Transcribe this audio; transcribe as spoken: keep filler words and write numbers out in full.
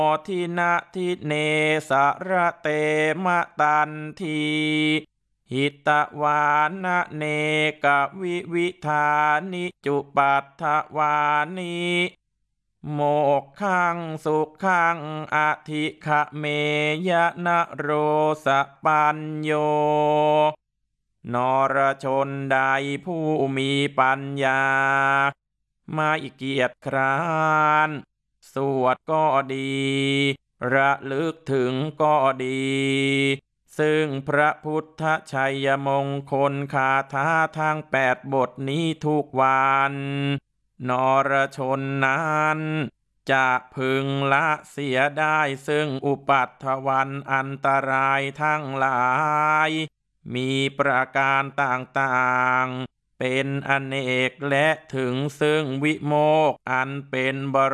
ทินะทิเนสระเตมะตันทีหิตวานะเนกวิวิธานิจุปัฏฐวานิโมกขังสุขังอธิขะเมยะนะโรสปัญโยนรชนใดผู้มีปัญญาไม่เกียจคร้านสวดก็ดีระลึกถึงก็ดีซึ่งพระพุทธชัยมงคลคาถาทั้งแปดบทนี้ทุกวันนรชนนั้นจะพึงละเสียได้ซึ่งอุปัฏฐวันอันตรายทั้งหลายมีประการต่างๆเป็นอเนกและถึงซึ่งวิโมกข์อันเป็นบร